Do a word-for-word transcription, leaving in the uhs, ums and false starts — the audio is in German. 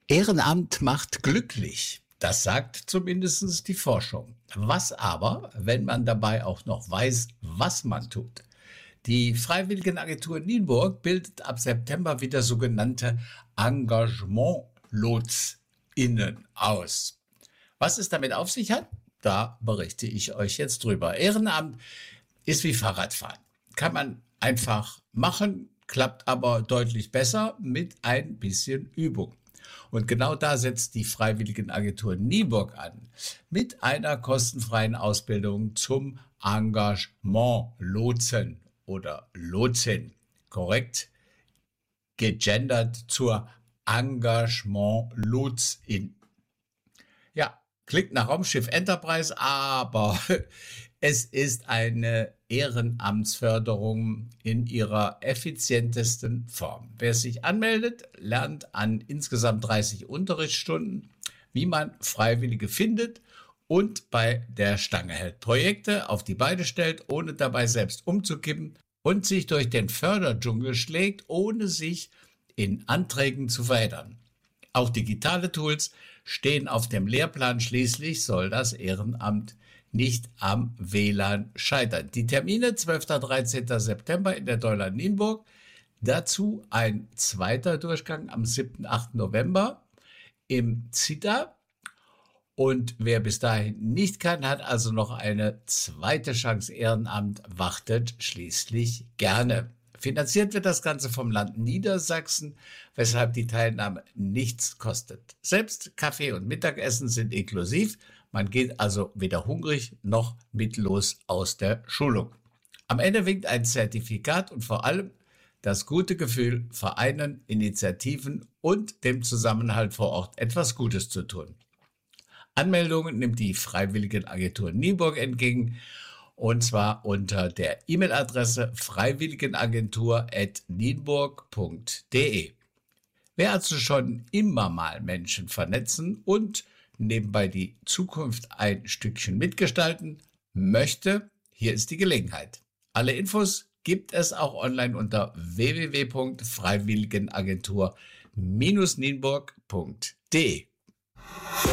Ehrenamt macht glücklich. Das sagt zumindest die Forschung. Was aber, wenn man dabei auch noch weiß, was man tut? Die Freiwilligenagentur Nienburg bildet ab September wieder sogenannte Engagement-LotsInnen aus. Was es damit auf sich hat, da berichte ich euch jetzt drüber. Ehrenamt ist wie Fahrradfahren. Kann man einfach machen, klappt aber deutlich besser mit ein bisschen Übung. Und genau da setzt die Freiwilligenagentur Nienburg an, mit einer kostenfreien Ausbildung zum Engagement-Lotsen oder Lotsin. Korrekt gegendert zur Engagement-Lotsin. Ja, klingt nach Raumschiff Enterprise, aber es ist eine Ehrenamtsförderung in ihrer effizientesten Form. Wer sich anmeldet, lernt an insgesamt dreißig Unterrichtsstunden, wie man Freiwillige findet und bei der Stange hält. Projekte auf die Beine stellt, ohne dabei selbst umzukippen und sich durch den Förderdschungel schlägt, ohne sich in Anträgen zu verheddern. Auch digitale Tools stehen auf dem Lehrplan. Schließlich soll das Ehrenamt nicht am W L A N scheitern. Die Termine zwölfter und dreizehnter September in der Dollard Nienburg. Dazu ein zweiter Durchgang am siebten und achten November im ZITA. Und wer bis dahin nicht kann, hat also noch eine zweite Chance. Ehrenamt wartet schließlich gerne. Finanziert wird das Ganze vom Land Niedersachsen, weshalb die Teilnahme nichts kostet. Selbst Kaffee und Mittagessen sind inklusiv. Man geht also weder hungrig noch mittellos aus der Schulung. Am Ende winkt ein Zertifikat und vor allem das gute Gefühl, Vereinen, Initiativen und dem Zusammenhalt vor Ort etwas Gutes zu tun. Anmeldungen nimmt die Freiwilligenagentur Nienburg entgegen, und zwar unter der E-Mail-Adresse freiwilligenagentur at nienburg punkt de. Wer also schon immer mal Menschen vernetzen und nebenbei die Zukunft ein Stückchen mitgestalten möchte, hier ist die Gelegenheit. Alle Infos gibt es auch online unter w w w punkt freiwilligenagentur Bindestrich nienburg punkt de.